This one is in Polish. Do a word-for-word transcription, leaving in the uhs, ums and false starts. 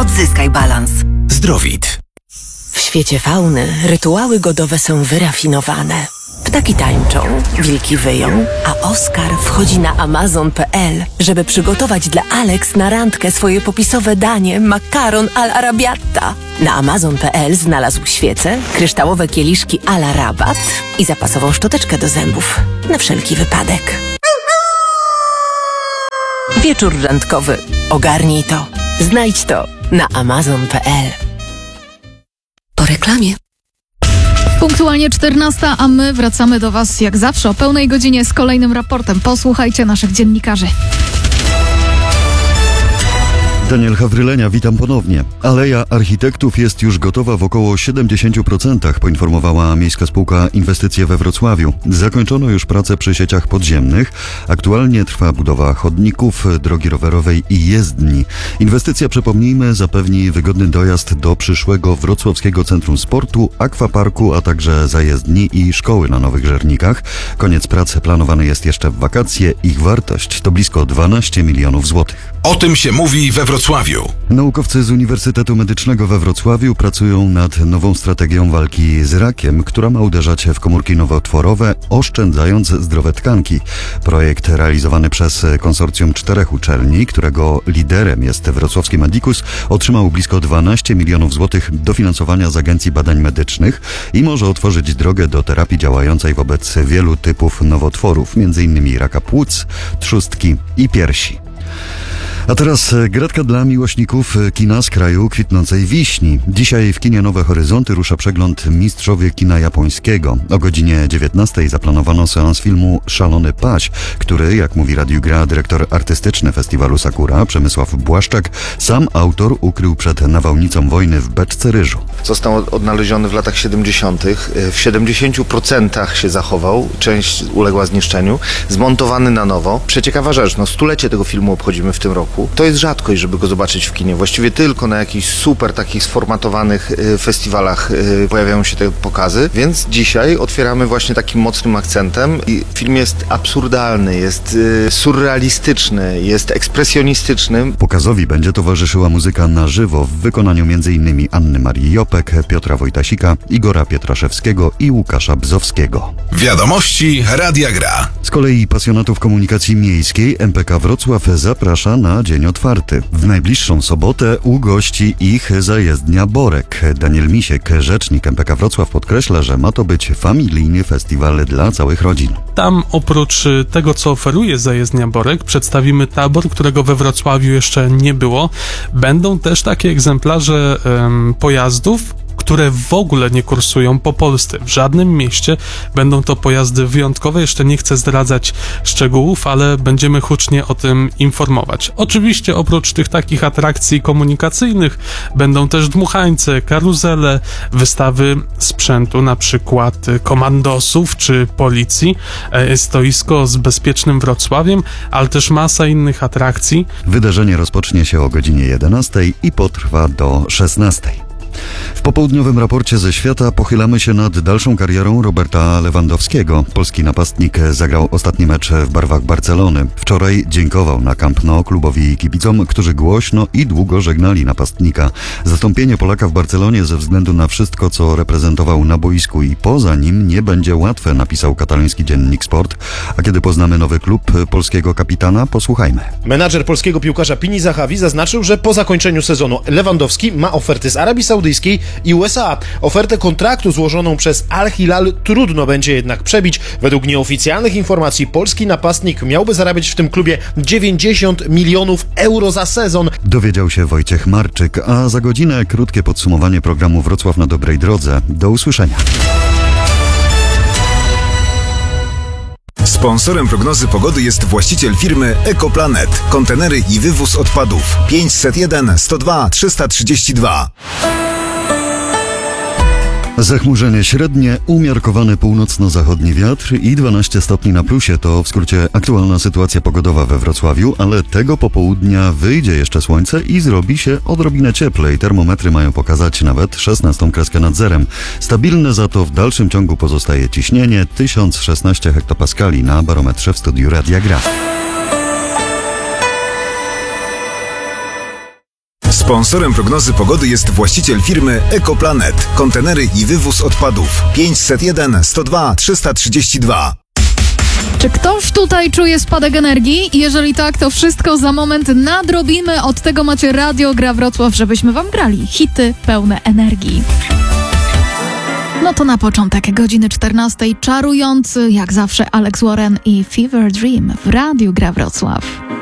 Odzyskaj balans. Zdrowit. W świecie fauny rytuały godowe są wyrafinowane. Ptaki tańczą, wilki wyją, a Oskar wchodzi na amazon kropka pe el, żeby przygotować dla Alex na randkę swoje popisowe danie makaron al arabiata. Na amazon kropka pe el znalazł świece, kryształowe kieliszki a la rabat i zapasową szczoteczkę do zębów. Na wszelki wypadek. Wieczór randkowy. Ogarnij to. Znajdź to na amazon kropka pe el. Po reklamie. Punktualnie czternasta, a my wracamy do Was jak zawsze o pełnej godzinie z kolejnym raportem. Posłuchajcie naszych dziennikarzy. Daniel Hawrylenia, witam ponownie. Aleja Architektów jest już gotowa w około siedemdziesiąt procent, poinformowała Miejska Spółka Inwestycje we Wrocławiu. Zakończono już pracę przy sieciach podziemnych. Aktualnie trwa budowa chodników, drogi rowerowej i jezdni. Inwestycja, przypomnijmy, zapewni wygodny dojazd do przyszłego Wrocławskiego Centrum Sportu, akwaparku, a także zajezdni i szkoły na Nowych Żernikach. Koniec pracy planowany jest jeszcze w wakacje. Ich wartość to blisko dwanaście milionów złotych. O tym się mówi we Wrocławiu. Naukowcy z Uniwersytetu Medycznego we Wrocławiu pracują nad nową strategią walki z rakiem, która ma uderzać w komórki nowotworowe, oszczędzając zdrowe tkanki. Projekt realizowany przez konsorcjum czterech uczelni, którego liderem jest wrocławski Medicus, otrzymał blisko dwanaście milionów złotych dofinansowania z Agencji Badań Medycznych i może otworzyć drogę do terapii działającej wobec wielu typów nowotworów, między innymi raka płuc, trzustki i piersi. A teraz gratka dla miłośników kina z kraju kwitnącej wiśni. Dzisiaj w kinie Nowe Horyzonty rusza przegląd Mistrzowie kina japońskiego. O godzinie dziewiętnastej zaplanowano seans filmu Szalony Paź, który, jak mówi Radiu Gra dyrektor artystyczny festiwalu Sakura, Przemysław Błaszczak, sam autor ukrył przed nawałnicą wojny w beczce ryżu. Został odnaleziony w latach siedemdziesiątych. W siedemdziesięciu procentach się zachował, część uległa zniszczeniu, zmontowany na nowo. Przeciekawa rzecz, no stulecie tego filmu obchodzimy w tym roku. To jest rzadkość, żeby go zobaczyć w kinie. Właściwie tylko na jakichś super takich sformatowanych y, festiwalach y, pojawiają się te pokazy, więc dzisiaj otwieramy właśnie takim mocnym akcentem. I film jest absurdalny, jest y, surrealistyczny, jest ekspresjonistyczny. Pokazowi będzie towarzyszyła muzyka na żywo w wykonaniu m.in. Anny Marii Jopek, Piotra Wojtasika, Igora Pietraszewskiego i Łukasza Bzowskiego. Wiadomości Radia Gra. Z kolei pasjonatów komunikacji miejskiej M P K Wrocław zaprasza na dzień otwarty. W najbliższą sobotę ugości ich zajezdnia Borek. Daniel Misiek, rzecznik M P K Wrocław, podkreśla, że ma to być familijny festiwal dla całych rodzin. Tam oprócz tego, co oferuje zajezdnia Borek, przedstawimy tabor, którego we Wrocławiu jeszcze nie było. Będą też takie egzemplarze um, pojazdów, które w ogóle nie kursują po Polsce. W żadnym mieście będą to pojazdy wyjątkowe. Jeszcze nie chcę zdradzać szczegółów, ale będziemy hucznie o tym informować. Oczywiście oprócz tych takich atrakcji komunikacyjnych będą też dmuchańce, karuzele, wystawy sprzętu, na przykład komandosów czy policji, stoisko z bezpiecznym Wrocławiem, ale też masa innych atrakcji. Wydarzenie rozpocznie się o godzinie jedenastej i potrwa do szesnastej. W popołudniowym raporcie ze świata pochylamy się nad dalszą karierą Roberta Lewandowskiego. Polski napastnik zagrał ostatni mecz w barwach Barcelony. Wczoraj dziękował na Camp Nou klubowi i kibicom, którzy głośno i długo żegnali napastnika. Zastąpienie Polaka w Barcelonie ze względu na wszystko, co reprezentował na boisku i poza nim, nie będzie łatwe, napisał kataloński dziennik Sport. A kiedy poznamy nowy klub polskiego kapitana, posłuchajmy. Menadżer polskiego piłkarza Pini Zahavi zaznaczył, że po zakończeniu sezonu Lewandowski ma oferty z Arabii Saudyjskiej i U S A. Ofertę kontraktu złożoną przez Al Hilal trudno będzie jednak przebić. Według nieoficjalnych informacji polski napastnik miałby zarabiać w tym klubie dziewięćdziesiąt milionów euro za sezon. Dowiedział się Wojciech Marczyk, a za godzinę krótkie podsumowanie programu Wrocław na dobrej drodze. Do usłyszenia. Sponsorem prognozy pogody jest właściciel firmy Ekoplanet. Kontenery i wywóz odpadów. pięćset jeden sto dwa trzysta trzydzieści dwa. Zachmurzenie średnie, umiarkowany północno-zachodni wiatr i dwanaście stopni na plusie to w skrócie aktualna sytuacja pogodowa we Wrocławiu, ale tego popołudnia wyjdzie jeszcze słońce i zrobi się odrobinę cieplej. Termometry mają pokazać nawet szesnastą kreskę nad zerem. Stabilne za to w dalszym ciągu pozostaje ciśnienie tysiąc szesnaście hektopaskali na barometrze w studiu Radia Gra. Sponsorem prognozy pogody jest właściciel firmy Ekoplanet. Kontenery i wywóz odpadów. pięćset jeden sto dwa trzysta trzydzieści dwa. Czy ktoś tutaj czuje spadek energii? Jeżeli tak, to wszystko za moment nadrobimy. Od tego macie Radio Gra Wrocław, żebyśmy wam grali hity pełne energii. No to na początek godziny czternastej czarujący jak zawsze Alex Warren i Fever Dream w Radiu Gra Wrocław.